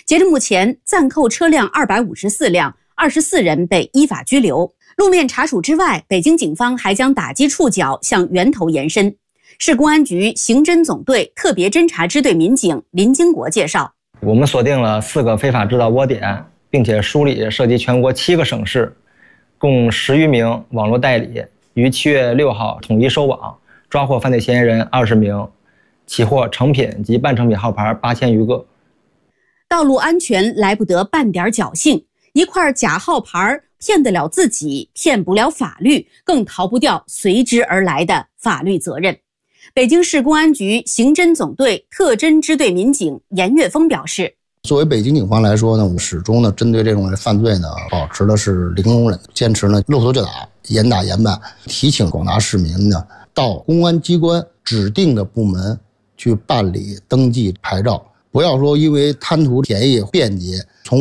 截至目前，暂扣车辆254辆，24人被依法拘留。路面查处之外，北京警方还将打击触角向源头延伸。市公安局刑侦总队特别侦查支队民警林经国介绍， 我们锁定了4个非法制造窝点，并且梳理涉及全国7个省市，共10余名网络代理，于7月6号统一收网，抓获犯罪嫌疑人20名，起获成品及半成品号牌8000余个。 道路安全来不得半点侥幸，一块假号牌骗得了自己，骗不了法律，更逃不掉随之而来的法律责任。北京市公安局刑侦总队特侦支队民警严岳峰表示， 作为北京警方来说呢，我们始终呢针对这种犯罪呢，保持的是零容忍，坚持呢露头就打，严打严办，提醒广大市民呢到公安机关指定的部门去办理登记牌照，不要说因为贪图便宜便捷，从